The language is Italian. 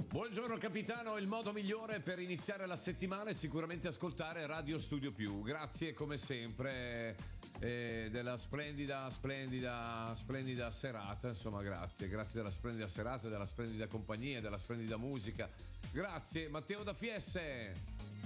Buongiorno capitano, il modo migliore per iniziare la settimana è sicuramente ascoltare Radio Studio Più. Grazie come sempre della splendida serata, insomma grazie della splendida serata, della splendida compagnia, della splendida musica. Grazie Matteo da Fiesse.